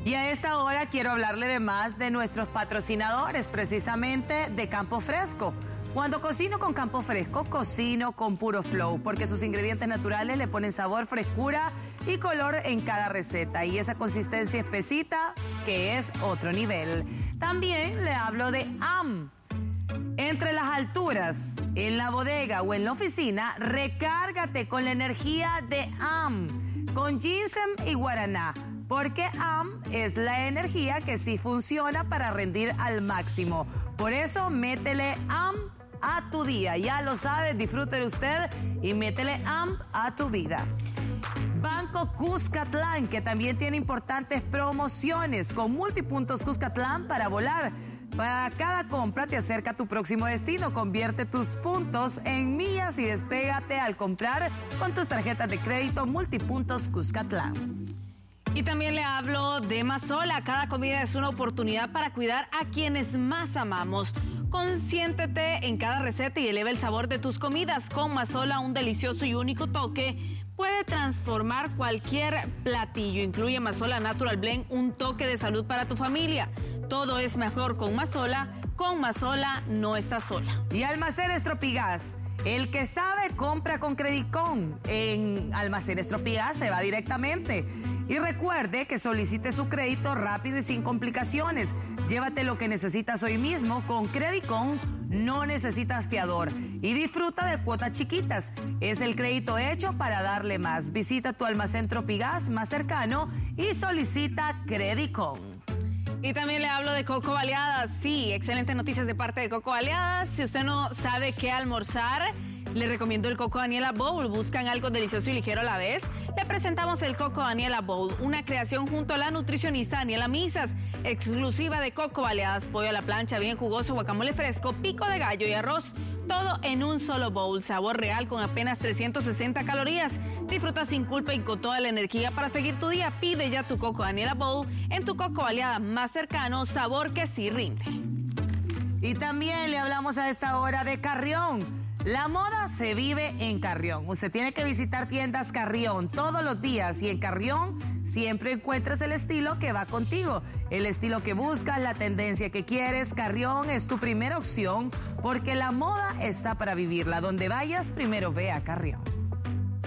Y a esta hora quiero hablarle de más de nuestros patrocinadores, precisamente de Campo Fresco. Cuando cocino con Campo Fresco, cocino con puro flow, porque sus ingredientes naturales le ponen sabor, frescura y color en cada receta. Y esa consistencia espesita que es otro nivel. También le hablo de AM. Entre las alturas, en la bodega o en la oficina, recárgate con la energía de AM, con ginseng y guaraná. Porque AM es la energía que sí funciona para rendir al máximo. Por eso, métele AM a tu día. Ya lo sabes, disfrute usted y métele AM a tu vida. Banco Cuscatlán, que también tiene importantes promociones con multipuntos Cuscatlán para volar. Para cada compra te acerca a tu próximo destino. Convierte tus puntos en millas y despégate al comprar con tus tarjetas de crédito multipuntos Cuscatlán. Y también le hablo de Mazola. Cada comida es una oportunidad para cuidar a quienes más amamos. Consiéntete en cada receta y eleva el sabor de tus comidas. Con Mazola, un delicioso y único toque puede transformar cualquier platillo. Incluye Mazola Natural Blend, un toque de salud para tu familia. Todo es mejor con Mazola. Con Mazola no estás sola. Y Almacenes Tropigas. El que sabe, compra con Credicon. En Almacenes Tropigas se va directamente. Y recuerde que solicite su crédito rápido y sin complicaciones. Llévate lo que necesitas hoy mismo. Con Credicon no necesitas fiador. Y disfruta de cuotas chiquitas. Es el crédito hecho para darle más. Visita tu almacén Tropigas más cercano y solicita Credicon. Y también le hablo de Coco Baleadas. Sí, excelentes noticias de parte de Coco Baleadas. Si usted no sabe qué almorzar, le recomiendo el Coco Daniela Bowl. Buscan algo delicioso y ligero a la vez. Le presentamos el Coco Daniela Bowl, una creación junto a la nutricionista Daniela Misas, exclusiva de Coco Baleadas. Pollo a la plancha, bien jugoso, guacamole fresco, pico de gallo y arroz. Todo en un solo bowl. Sabor real con apenas 360 calorías. Disfruta sin culpa y con toda la energía para seguir tu día. Pide ya tu Coco Daniela Bowl en tu Coco Baleada más cercano. Sabor que sí rinde. Y también le hablamos a esta hora de Carrión. La moda se vive en Carrión. Usted tiene que visitar tiendas Carrión todos los días y en Carrión siempre encuentras el estilo que va contigo. El estilo que buscas, la tendencia que quieres. Carrión es tu primera opción porque la moda está para vivirla. Donde vayas, primero ve a Carrión.